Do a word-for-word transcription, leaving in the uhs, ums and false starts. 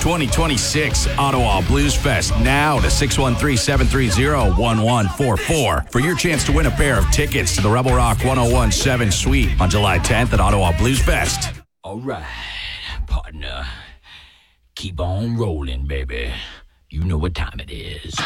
twenty twenty-six Ottawa Blues Fest now to six one three, seven three zero, one one four four for your chance to win a pair of tickets to the Rebel Rock ten seventeen Suite on July tenth at Ottawa Blues Fest. All right, partner. Keep on rolling, baby. You know what time it is.